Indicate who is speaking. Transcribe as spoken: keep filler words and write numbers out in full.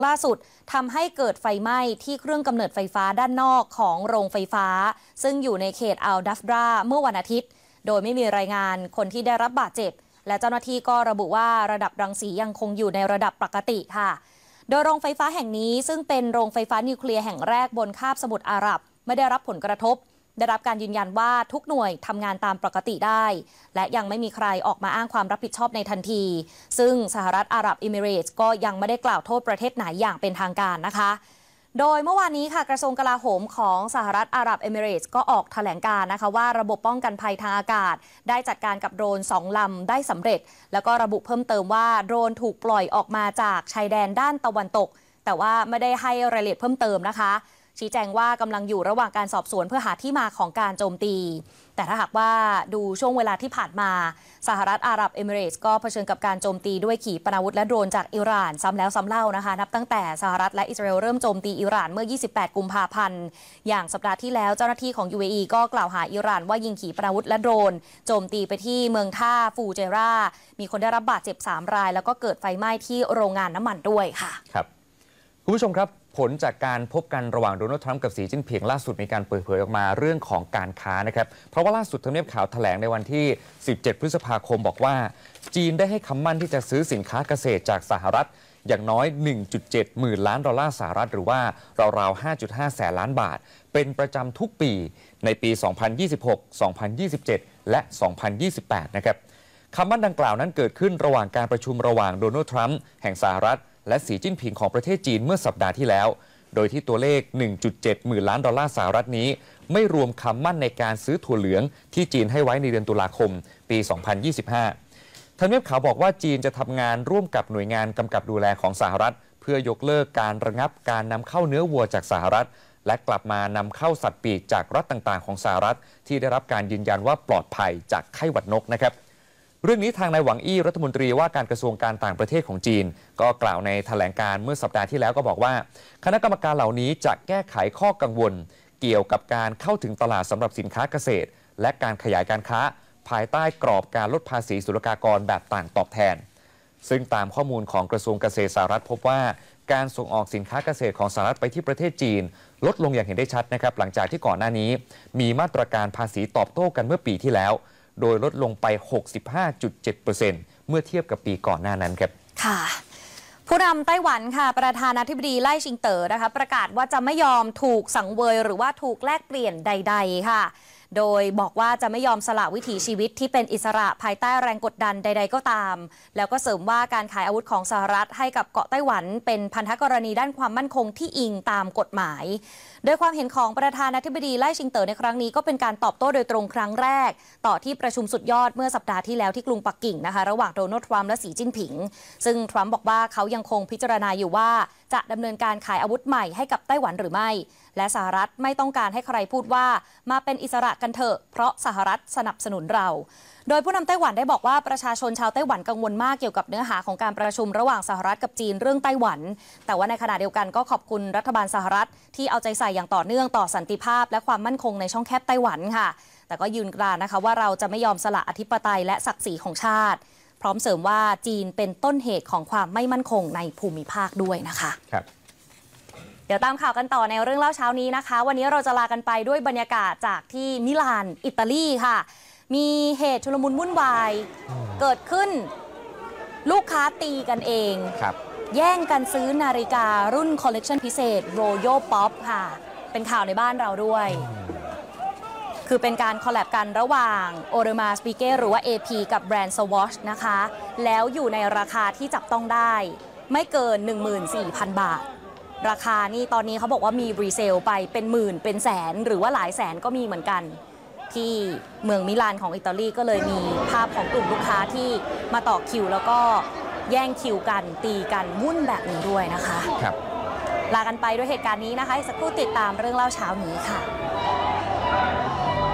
Speaker 1: ล่าสุดทำให้เกิดไฟไหม้ที่เครื่องกำเนิดไฟฟ้าด้านนอกของโรงไฟฟ้าซึ่งอยู่ในเขตอัลดัฟราเมื่อวันอาทิตย์โดยไม่มีรายงานคนที่ได้รับบาดเจ็บและเจ้าหน้าที่ก็ระบุว่าระดับรังสียังคงอยู่ในระดับปกติค่ะโดยโรงไฟฟ้าแห่งนี้ซึ่งเป็นโรงไฟฟ้านิวเคลียร์แห่งแรกบนคาบสมุทรอาหรับไม่ได้รับผลกระทบได้รับการยืนยันว่าทุกหน่วยทำงานตามปกติได้และยังไม่มีใครออกมาอ้างความรับผิดชอบในทันทีซึ่งสหรัฐอาหรับเอมิเรตส์ก็ยังไม่ได้กล่าวโทษประเทศไหนอย่างเป็นทางการนะคะโดยเมื่อวานนี้ค่ะกระทรวงกลาโหมของสหรัฐอาหรับเอมิเรตส์ก็ออกแถลงการนะคะว่าระบบป้องกันภัยทางอากาศได้จัดการกับโดรนสองลำได้สำเร็จแล้วก็ระบุเพิ่มเติมว่าโดรนถูกปล่อยออกมาจากชายแดนด้านตะวันตกแต่ว่าไม่ได้ให้รายละเอียดเพิ่มเติมนะคะชี้แจงว่ากำลังอยู่ระหว่างการสอบสวนเพื่อหาที่มาของการโจมตีแต่ถ้าหากว่าดูช่วงเวลาที่ผ่านมาสหรัฐอาหรับเอมิเรตส์ก็เผชิญกับการโจมตีด้วยขีปนาวุธและโดรนจากอิหร่านซ้ำแล้วซ้ำเล่านะคะนับตั้งแต่สหรัฐและอิสราเอลเริ่มโจมตีอิหร่านเมื่อยี่สิบแปดกุมภาพันธ์อย่างสัปดาห์ที่แล้วเจ้าหน้าที่ของ ยู เอ อี ก็กล่าวหาอิหร่านว่ายิงขีปนาวุธและโดรนโจมตีไปที่เมืองท่าฟูเจรามีคนได้รับบาดเจ็บสามรายแล้วก็เกิดไฟไหม้ที่โรงงานน้ำมันด้วยค่ะ
Speaker 2: ครับคุณผู้ชมครับผลจากการพบกันระหว่างโดนัลด์ทรัมป์กับสีจิ้นผิงล่าสุดมีการเปิดเผยออกมาเรื่องของการค้านะครับเพราะว่าล่าสุดทำเนียบขาวแถลงในวันที่สิบเจ็ดพฤษภาคมบอกว่าจีนได้ให้คำมั่นที่จะซื้อสินค้าเกษตรจากสหรัฐอย่างน้อย หนึ่งจุดเจ็ด หมื่นล้านดอลลาร์สหรัฐหรือว่าราวๆ ห้าจุดห้า แสนล้านบาทเป็นประจำทุกปีในปี สองพันยี่สิบหก สองพันยี่สิบเจ็ด และ สองพันยี่สิบแปด นะครับคำมั่นดังกล่าวนั้นเกิดขึ้นระหว่างการประชุมระหว่างโดนัลด์ทรัมป์แห่งสหรัฐและสีจิ้นผิงของประเทศจีนเมื่อสัปดาห์ที่แล้วโดยที่ตัวเลข หนึ่งจุดเจ็ด หมื่นล้านดอลลาร์สหรัฐนี้ไม่รวมคำมั่นในการซื้อถั่วเหลืองที่จีนให้ไว้ในเดือนตุลาคมปี สองพันยี่สิบห้า ทำเนียบขาวบอกว่าจีนจะทำงานร่วมกับหน่วยงานกำกับดูแลของสหรัฐเพื่อยกเลิกการระงับการนำเข้าเนื้อวัวจากสหรัฐและกลับมานำเข้าสัตว์ปีกจากรัฐต่างๆของสหรัฐที่ได้รับการยืนยันว่าปลอดภัยจากไข้หวัดนกนะครับเรื่องนี้ทางนายหวังอี้รัฐมนตรีว่าการกระทรวงการต่างประเทศของจีนก็กล่าวในแถลงการเมื่อสัปดาห์ที่แล้วก็บอกว่าคณะกรรมการเหล่านี้จะแก้ไขข้อกังวลเกี่ยวกับการเข้าถึงตลาดสำหรับสินค้าเกษตรและการขยายการค้าภายใต้กรอบการลดภาษีศุลกากรแบบต่างตอบแทนซึ่งตามข้อมูลของกระทรวงเกษตรสหรัฐพบว่าการส่งออกสินค้าเกษตรของสหรัฐไปที่ประเทศจีนลดลงอย่างเห็นได้ชัดนะครับหลังจากที่ก่อนหน้านี้มีมาตรการภาษีตอบโต้กันเมื่อปีที่แล้วโดยลดลงไป หกสิบห้าจุดเจ็ดเปอร์เซ็นต์ เมื่อเทียบกับปีก่อนหน้านั้นครับ
Speaker 1: ค่ะผู้นำไต้หวันค่ะประธานาธิบดีไล่ชิงเต๋อนะคะประกาศว่าจะไม่ยอมถูกสังเวยหรือว่าถูกแลกเปลี่ยนใดๆค่ะโดยบอกว่าจะไม่ยอมสละวิถีชีวิตที่เป็นอิสระภายใต้แรงกดดันใดๆก็ตามแล้วก็เสริมว่าการขายอาวุธของสหรัฐให้กับเกาะไต้หวันเป็นพันธกรณีด้านความมั่นคงที่อิงตามกฎหมายโดยความเห็นของประธานาธิบดีไล่ชิงเต๋อในครั้งนี้ก็เป็นการตอบโต้โดยตรงครั้งแรกต่อที่ประชุมสุดยอดเมื่อสัปดาห์ที่แล้วที่กรุงปักกิ่งนะคะระหว่างโดนัลด์ทรัมป์และสีจิ้นผิงซึ่งทรัมป์บอกว่าเขายังคงพิจารณาอยู่ว่าจะดำเนินการขายอาวุธใหม่ให้กับไต้หวันหรือไม่และสหรัฐไม่ต้องการให้ใครพูดว่ามาเป็นอิสระกันเถอะเพราะสหรัฐสนับสนุนเราโดยผู้นำไต้หวันได้บอกว่าประชาชนชาวไต้หวันกังวลมากเกี่ยวกับเนื้อหาของการประชุมระหว่างสหรัฐกับจีนเรื่องไต้หวันแต่ว่าในขณะเดียวกันก็ขอบคุณรัฐบาลสหรัฐที่เอาใจใส่อย่างต่อเนื่องต่อสันติภาพและความมั่นคงในช่องแคบไต้หวันค่ะแต่ก็ยืนกรานนะคะว่าเราจะไม่ยอมสละอธิปไตยและศักดิ์ศรีของชาติพร้อมเสริมว่าจีนเป็นต้นเหตุของความไม่มั่นคงในภูมิภาคด้วยนะคะ
Speaker 2: ครับ
Speaker 1: เดี๋ยวตามข่าวกันต่อในเรื่องเล่าเช้านี้นะคะวันนี้เราจะลากันไปด้วยบรรยากาศจากที่มิลานอิตาลีค่ะมีเหตุชุลมุนวุ่นวายเกิดขึ้นลูกค้าตีกันเองแย่งกันซื้อนาฬิการุ่นคอลเลกชันพิเศษ Royal Pop ค่ะเป็นข่าวในบ้านเราด้วยคือเป็นการคอลแลบกันระหว่าง Audemars Piguet หรือว่า เอ พี กับแบรนด์ Swatch นะคะแล้วอยู่ในราคาที่จับต้องได้ไม่เกิน หนึ่งหมื่นสี่พัน บาทราคานี่ตอนนี้เขาบอกว่ามีรีเซลไปเป็นหมื่นเป็นแสนหรือว่าหลายแสนก็มีเหมือนกันที่เมืองมิลานของอิตาลีก็เลยมีภาพของกลุ่มลูกค้าที่มาต่อคิวแล้วก็แย่งคิวกันตีกันวุ่นแบบนี้ด้วยนะคะ
Speaker 2: ครับ
Speaker 1: ลากันไปด้วยเหตุการณ์นี้นะคะสักครู่ติดตามเรื่องเล่าเช้านี้ค่ะ